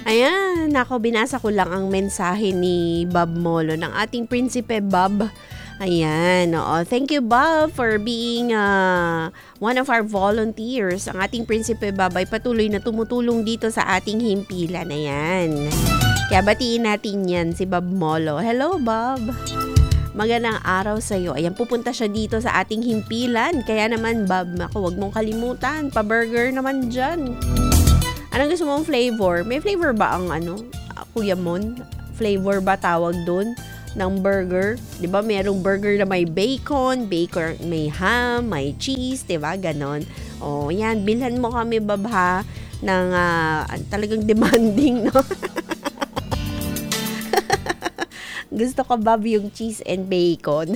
Ayan, naku, binasa ko lang ang mensahe ni Bob Molo ng ating Prinsipe Bob. Ayan, oo. Thank you, Bob, for being one of our volunteers. Ang ating Prinsipe Bob ay patuloy na tumutulong dito sa ating himpilan. Ayan. Kaya batiin natin yan, si Bob Molo. Hello, Bob. Magandang araw sa iyo. Ayan, pupunta siya dito sa ating himpilan. Kaya naman, Bob, ako, wag mong kalimutan. Pa-burger naman dyan. Anong gusto mong flavor? May flavor ba ang Kuya Mon? Flavor ba tawag dun ng burger? 'Di ba merong burger na may bacon, may ham, may cheese, 'di ba? Ganon. Oh, yan, bilhan mo kami, Bob, ha, ng talagang demanding, no? Gusto ko, Bob, yung cheese and bacon.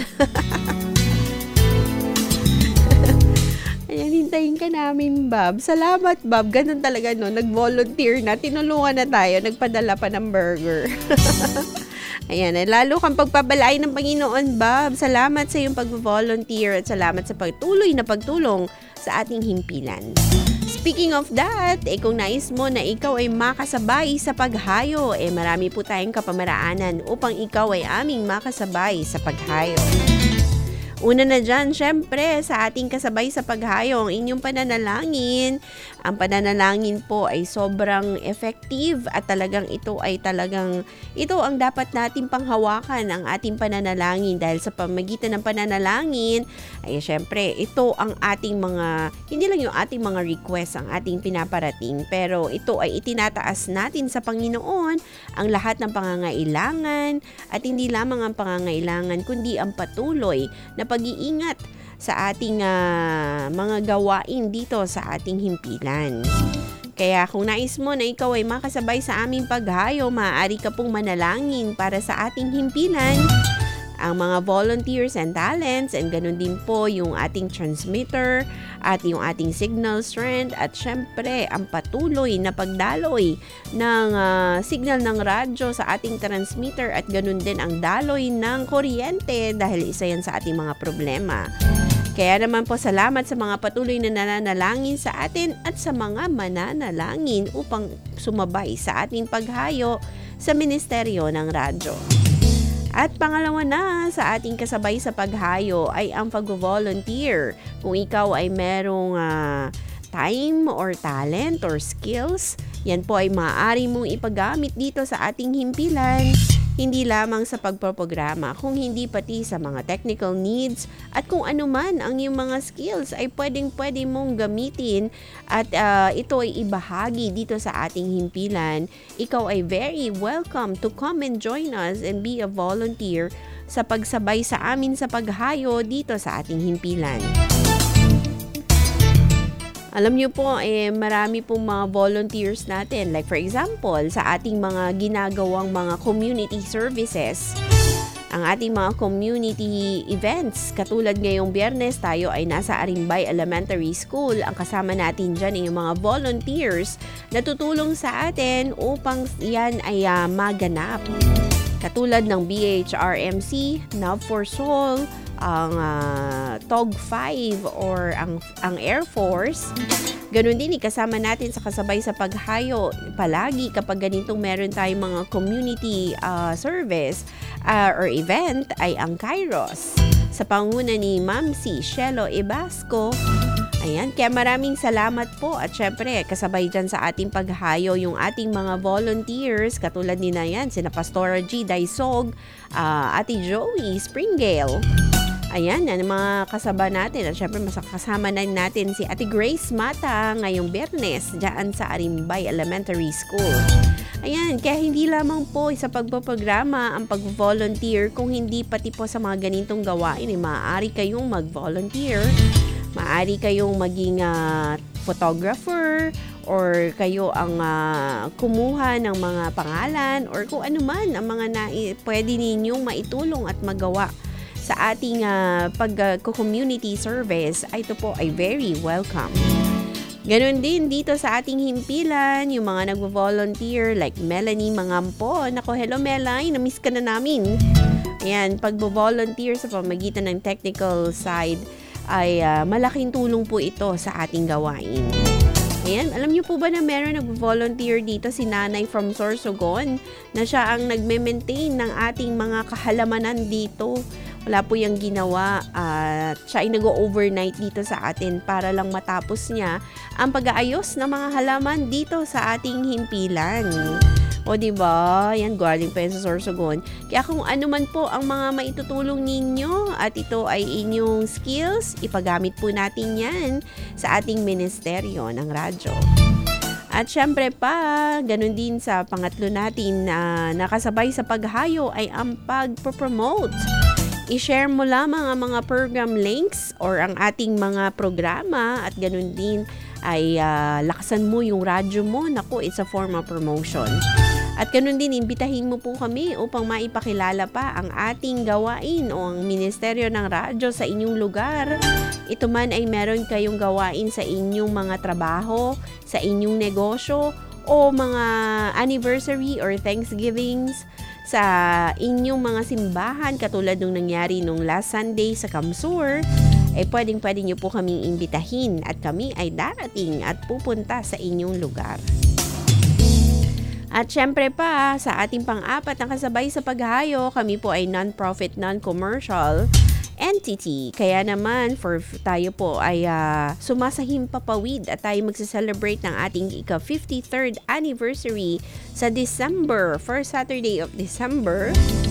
Ayan, hintayin ka namin, Bob. Salamat, Bob. Ganun talaga, no? Nag-volunteer na. Tinulungan na tayo. Nagpadala pa ng burger. Ayan, lalo kang pagpabalain ng Panginoon, Bob. Salamat sa iyong pag-volunteer at salamat sa pagtuloy na pagtulong sa ating himpilan. Speaking of that, kung nais mo na ikaw ay makasabay sa paghayo, marami po tayong kapamaraanan upang ikaw ay aming makasabay sa paghayo. Una na dyan, syempre, sa ating kasabay sa paghayo, ang inyong pananalangin. Ang pananalangin po ay sobrang effective at ito ang dapat natin panghawakan, ang ating pananalangin. Dahil sa pamagitan ng pananalangin, ay syempre, ito ang ating hindi lang yung ating mga request ang ating pinaparating, pero ito ay itinataas natin sa Panginoon ang lahat ng pangangailangan at hindi lamang ang pangangailangan, kundi ang patuloy na pag-iingat sa ating mga gawain dito sa ating himpilan. Kaya kung nais mo na ikaw ay makasabay sa aming paghayo, maaari ka pong manalangin para sa ating himpilan, ang mga volunteers and talents, and ganun din po yung ating transmitter at yung ating signal strength at syempre ang patuloy na pagdaloy ng signal ng radyo sa ating transmitter at ganun din ang daloy ng kuryente dahil isa yan sa ating mga problema. Kaya naman po salamat sa mga patuloy na nananalangin sa atin at sa mga mananalangin upang sumabay sa ating paghayo sa ministeryo ng radyo. At pangalawa na sa ating kasabay sa paghayo ay ang pag-volunteer. Kung ikaw ay merong time or talent or skills, yan po ay maaari mong ipagamit dito sa ating himpilan. Hindi lamang sa pagproprograma, kung hindi pati sa mga technical needs at kung ano man ang iyong mga skills ay pwede mong gamitin at ito ay ibahagi dito sa ating himpilan. Ikaw ay very welcome to come and join us and be a volunteer sa pagsabay sa amin sa paghayo dito sa ating himpilan. Alam niyo po, marami pong mga volunteers natin. Like for example, sa ating mga ginagawang mga community services, ang ating mga community events. Katulad ngayong Biyernes, tayo ay nasa Arimbay Elementary School. Ang kasama natin dyan ay yung mga volunteers na tutulong sa atin upang yan ay maganap. Katulad ng BHRMC, Nav for Soul, ang TOG 5 or ang Air Force. Ganun din, kasama natin sa kasabay sa paghayo. Palagi kapag ganitong meron tayong mga community service or event ay ang Kairos. Sa panguna ni Ma'am si Shelo Ebasco. Ayan, kaya maraming salamat po at syempre kasabay dyan sa ating paghayo yung ating mga volunteers katulad ni na yan, sina Pastora G. Daisog, Ate Joey Springale. Ayan, yan mga kasaba natin. At syempre, kasama na natin si Ate Grace Mata ngayong Biyernes dyan sa Arimbay Elementary School. Ayan, kaya hindi lamang po sa pagpoprograma ang pag-volunteer, kung hindi pati po sa mga ganitong gawain, maaari kayong mag-volunteer. Maaari kayong maging photographer or kayo ang kumuha ng mga pangalan or kung ano man ang mga pwede ninyong maitulong at magawa sa ating pag-community service, ay ito po ay very welcome. Ganon din dito sa ating himpilan, yung mga nagvo-volunteer like Melanie Mangampo. Nako, hello Melanie, na-miss ka na namin. Ayan, pag-volunteer sa pamagitan ng technical side ay malaking tulong po ito sa ating gawain. Ayan, alam niyo po ba na meron nag-volunteer dito si Nanay from Sorsogon na siya ang nagme-maintain ng ating mga kahalamanan dito. Wala po yung ginawa at siya ay nag-overnight dito sa atin para lang matapos niya ang pag-aayos ng mga halaman dito sa ating himpilan. O diba? Yan, galing pa yan sa Sorsogon. Kaya kung ano man po ang mga maitutulong ninyo at ito ay inyong skills, ipagamit po natin yan sa ating ministeryo ng radyo. At syempre pa, ganun din sa pangatlo natin na nakasabay sa paghayo ay ang pag-promote. I-share mo lamang ang mga program links or ang ating mga programa at ganun din ay lakasan mo yung radyo mo. Naku, it's a form of promotion. At ganun din, imbitahin mo po kami upang maipakilala pa ang ating gawain o ang Ministeryo ng Radyo sa inyong lugar. Ito man ay meron kayong gawain sa inyong mga trabaho, sa inyong negosyo, o mga anniversary or Thanksgivings sa inyong mga simbahan katulad nung nangyari nung last Sunday sa Kamsur. Pwede nyo po kaming imbitahin at kami ay darating at pupunta sa inyong lugar. At syempre pa, sa ating pang-apat na kasabay sa paghayo, kami po ay non-profit, non-commercial entity. Kaya naman, tayo po ay sumasahim papawid at tayo magse-celebrate ng ating ika-53rd anniversary sa December, first Saturday of December.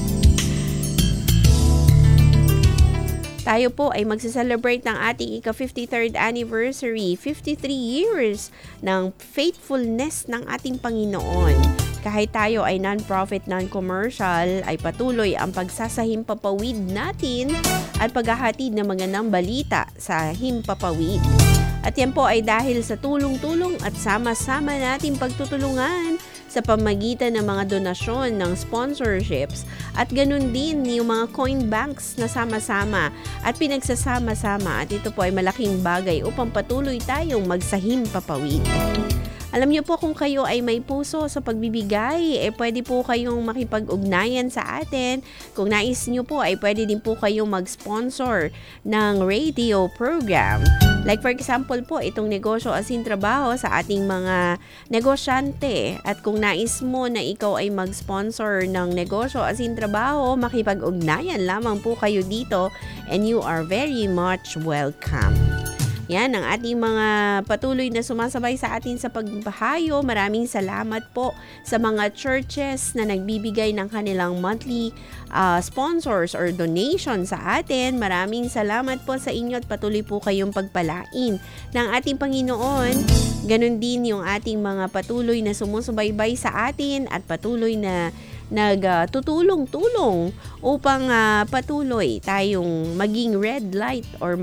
Tayo po ay magse-celebrate ng ating ika-53rd anniversary, 53 years ng faithfulness ng ating Panginoon. Kahit tayo ay non-profit, non-commercial, ay patuloy ang pagsasahimpapawid natin at paghahatid ng magandang balita sa himpapawid. At yan po ay dahil sa tulong-tulong at sama-sama nating pagtutulungan sa pamagitan ng mga donasyon ng sponsorships at ganun din yung mga coin banks na sama-sama at pinagsasama-sama at ito po ay malaking bagay upang patuloy tayong magsahim papawid. Alam niyo po kung kayo ay may puso sa pagbibigay, pwede po kayong makipag-ugnayan sa atin. Kung nais niyo po ay pwede din po kayong mag-sponsor ng radio program. Like for example po, itong negosyo asin trabaho sa ating mga negosyante. At kung nais mo na ikaw ay mag-sponsor ng negosyo asin trabaho, makipag-ugnayan lamang po kayo dito and you are very much welcome. Yan ang ating mga patuloy na sumasabay sa atin sa pagbahayo. Maraming salamat po sa mga churches na nagbibigay ng kanilang monthly sponsors or donation sa atin. Maraming salamat po sa inyo at patuloy po kayong pagpalain ng ating Panginoon. Ganon din yung ating mga patuloy na sumusubaybay sa atin at patuloy na nagtutulong-tulong upang patuloy tayong maging red light or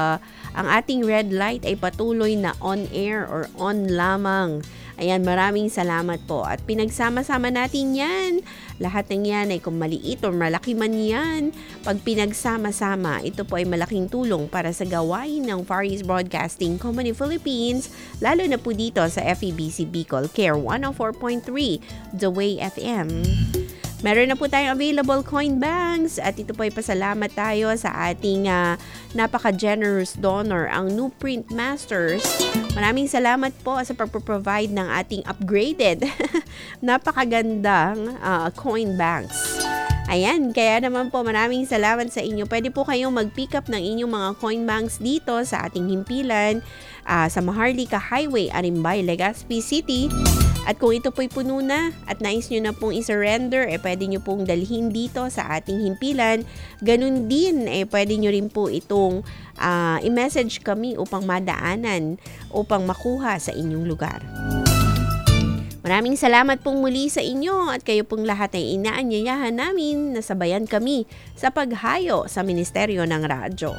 ang ating red light ay patuloy na on air or on lamang. Ayan, maraming salamat po. At pinagsama-sama natin yan. Lahat ng yan ay kung maliit o malaki man yan, pag pinagsama-sama, ito po ay malaking tulong para sa gawain ng Far East Broadcasting Company Philippines, lalo na po dito sa FEBC Bicol Care 104.3 The Way FM. Meron na po tayong available coin banks at ito po ay pasalamat tayo sa ating napaka-generous donor, ang New Print Masters. Maraming salamat po sa pagproprovide ng ating upgraded, napakagandang coin banks. Ayan, kaya naman po maraming salamat sa inyo. Pwede po kayong mag-pick up ng inyong mga coin banks dito sa ating himpilan sa Maharlika Highway, Arimbay, Legazpi City. At kung ito po'y puno na at nais nyo na pong i-surrender, pwede nyo pong dalhin dito sa ating himpilan. Ganun din, pwede nyo rin po itong i-message kami upang madaanan, upang makuha sa inyong lugar. Maraming salamat pong muli sa inyo at kayo pong lahat ay inaanyayahan namin na sabayan kami sa paghayo sa Ministeryo ng Radyo.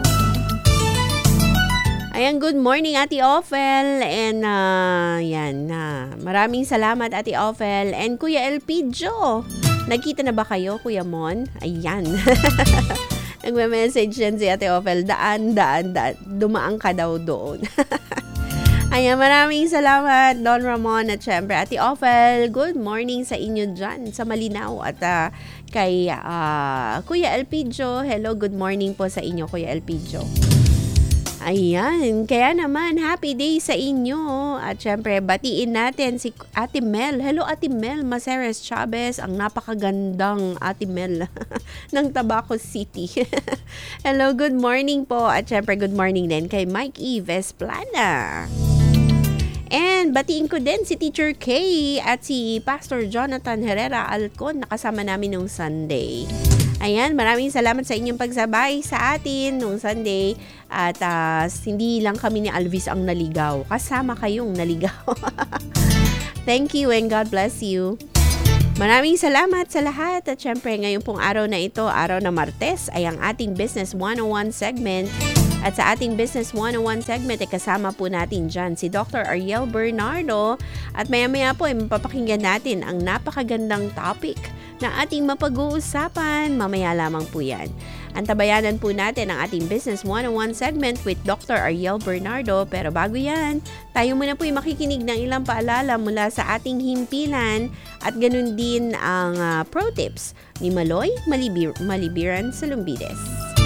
Ayan, good morning Ate Ophel and maraming salamat Ate Ophel and Kuya Elpidio. Nagkita na ba kayo Kuya Mon? Ayan. Nagme-message yan si Ate Ophel, daan, dumaan ka daw doon. Ayan, maraming salamat Don Ramon at syempre Ate Ophel, good morning sa inyo dyan sa Malinaw at kay Kuya Elpidio, hello, good morning po sa inyo Kuya Elpidio. Ayan, kaya naman happy day sa inyo. At syempre, batiin natin si Ate Mel. Hello Ate Mel Maceres Chavez, ang napakagandang Ate Mel ng Tabaco City. Hello, good morning po. At syempre, good morning din kay Mike Eves Plana. And batiin ko din si Teacher Kay at si Pastor Jonathan Herrera Alcon, nakasama namin nung Sunday. Ayan, maraming salamat sa inyong pagsabay sa atin nung Sunday. At hindi lang kami ni Alvis ang naligaw. Kasama kayong naligaw. Thank you and God bless you. Maraming salamat sa lahat. At syempre, ngayon pong araw na ito, araw na Martes, ay ang ating Business 101 segment. At sa ating Business 101 segment, kasama po natin dyan si Dr. Ariel Bernardo. At maya-maya po ay mapapakinggan natin ang napakagandang topic na ating mapag-uusapan. Mamaya lamang po yan. Antabayanan po natin ang ating Business 101 segment with Dr. Ariel Bernardo. Pero bago yan, tayo muna po ay makikinig ng ilang paalala mula sa ating himpilan at ganun din ang pro tips ni Maloy Malibiran Salumbides.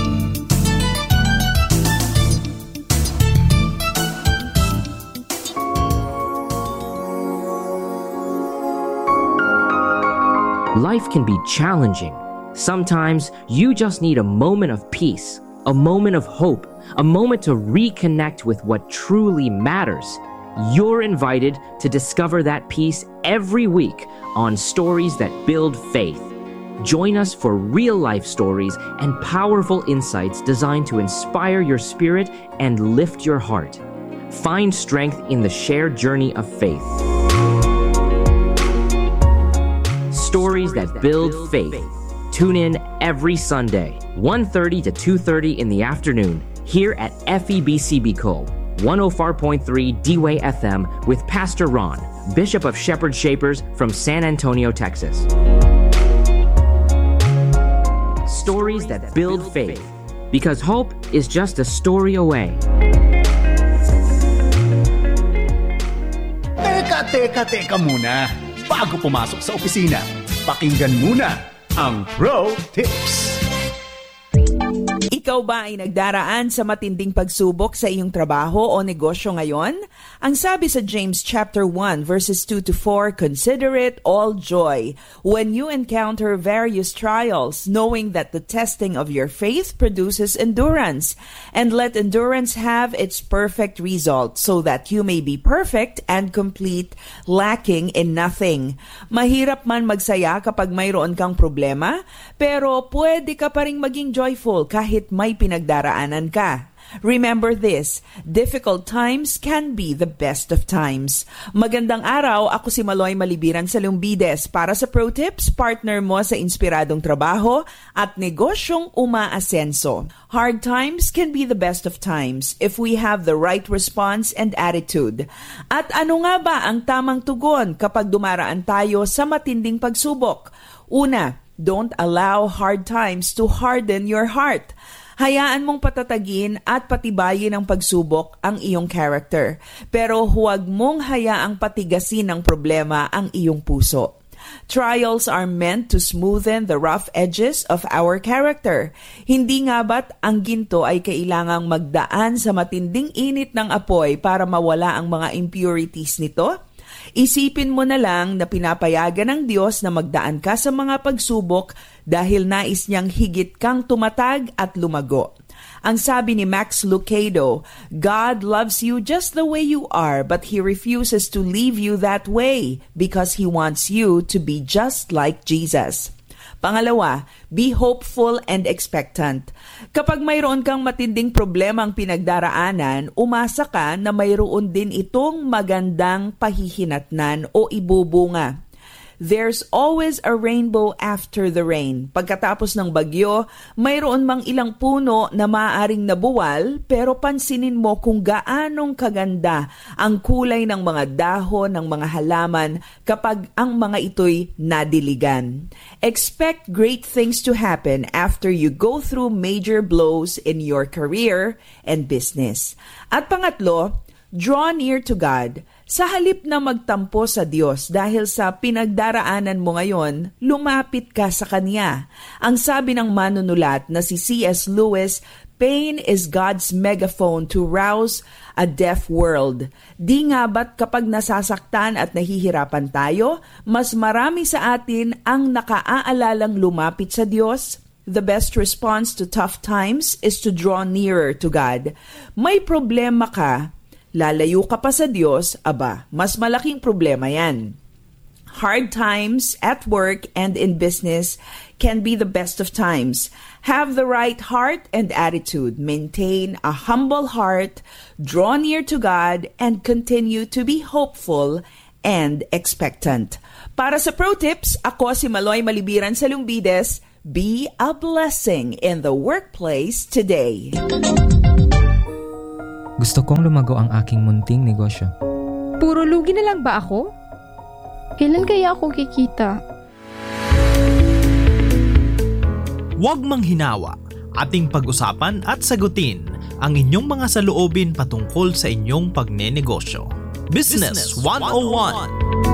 Life can be challenging. Sometimes you just need a moment of peace, a moment of hope, a moment to reconnect with what truly matters. You're invited to discover that peace every week on Stories That Build Faith. Join us for real-life stories and powerful insights designed to inspire your spirit and lift your heart. Find strength in the shared journey of faith. Stories That Build Faith. Tune in every Sunday, 1:30 to 2:30 in the afternoon, here at FEBC Bicol, 104.3 D-Way FM with Pastor Ron, Bishop of Shepherd Shapers from San Antonio, Texas. Stories That Build Faith, because hope is just a story away. Teka muna. Bago pumasok sa opisina, pakinggan muna ang Pro Tips. Ikaw ba ay nagdaraan sa matinding pagsubok sa iyong trabaho o negosyo ngayon? Ang sabi sa James chapter 1 verses 2 to 4, consider it all joy when you encounter various trials, knowing that the testing of your faith produces endurance. And let endurance have its perfect result, so that you may be perfect and complete, lacking in nothing. Mahirap man magsaya kapag mayroon kang problema, pero pwede ka pa ring maging joyful kahit may pinagdaraanan ka. Remember this, difficult times can be the best of times. Magandang araw, ako si Maloy Malibiran Salumbides para sa Pro Tips, partner mo sa inspiradong trabaho at negosyong umaasenso. Hard times can be the best of times if we have the right response and attitude. At ano nga ba ang tamang tugon kapag dumaraan tayo sa matinding pagsubok? Una, don't allow hard times to harden your heart. Hayaan mong patatagin at patibayin ng pagsubok ang iyong character. Pero huwag mong hayaang patigasin ng problema ang iyong puso. Trials are meant to smoothen the rough edges of our character. Hindi nga ba't ang ginto ay kailangang magdaan sa matinding init ng apoy para mawala ang mga impurities nito? Isipin mo na lang na pinapayagan ng Diyos na magdaan ka sa mga pagsubok dahil nais niyang higit kang tumatag at lumago. Ang sabi ni Max Lucado, God loves you just the way you are, but He refuses to leave you that way because He wants you to be just like Jesus. Pangalawa, be hopeful and expectant. Kapag mayroon kang matinding problema ang pinagdaraanan, umasa ka na mayroon din itong magandang pahihinatnan o ibubunga. There's always a rainbow after the rain. Pagkatapos ng bagyo, mayroon mang ilang puno na maaaring nabuwal, pero pansinin mo kung gaanong kaganda ang kulay ng mga dahon ng mga halaman kapag ang mga ito'y nadiligan. Expect great things to happen after you go through major blows in your career and business. At pangatlo, draw near to God. Sa halip na magtampo sa Diyos dahil sa pinagdaraanan mo ngayon, lumapit ka sa Kanya. Ang sabi ng manunulat na si C.S. Lewis, Pain is God's megaphone to rouse a deaf world. Di nga ba't kapag nasasaktan at nahihirapan tayo, mas marami sa atin ang nakaaalalang lumapit sa Diyos? The best response to tough times is to draw nearer to God. May problema ka, lalayo ka pa sa Diyos, aba, mas malaking problema yan. Hard times at work and in business can be the best of times. Have the right heart and attitude. Maintain a humble heart, draw near to God, and continue to be hopeful and expectant. Para sa Pro Tips, ako si Maloy Malibiran sa Lumbides. Be a blessing in the workplace today. Gusto kong lumago ang aking munting negosyo. Puro lugi na lang ba ako? Kailan kaya ako kikita? Huwag manghinawa. Ating pag-usapan at sagutin ang inyong mga saloobin patungkol sa inyong pagnenegosyo. Business 101.